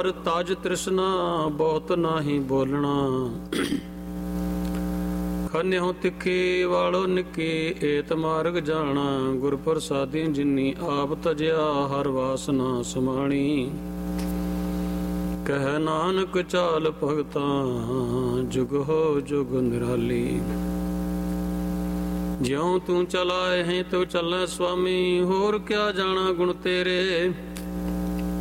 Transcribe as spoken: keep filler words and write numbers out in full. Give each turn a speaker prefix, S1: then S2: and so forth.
S1: ਹਰ ਤਾਜ ਤ੍ਰਿਸ਼ਨਾ ਬਹੁਤ ਨਾਹੀ ਬੋਲਣਾ। ਖੰਨਿਓ ਤਿੱਖੀ ਵਾਲੋ ਨਿੱਕੀ ਏਤ ਮਾਰਗ ਜਾਣਾ। ਗੁਰ ਪ੍ਰਸਾਦੀ ਜਿਨੀ ਆਪ ਤਜਿਆ ਹਰ ਵਾਸਨਾ ਸਮਾਣੀ। ਕਹਿ ਨਾਨਕ ਚਾਲ ਭਗਤਾਂ ਜੁਗ ਹੋ ਜੁਗ ਨਿਰਾਲੀ। ਜਿਉ ਤੂੰ ਚਲਾਏ ਹੈ ਤੂੰ ਚੱਲੈ ਸੁਆਮੀ। ਹੋਰ ਕਿਆ ਜਾਣਾ ਗੁਣ ਤੇਰੇ।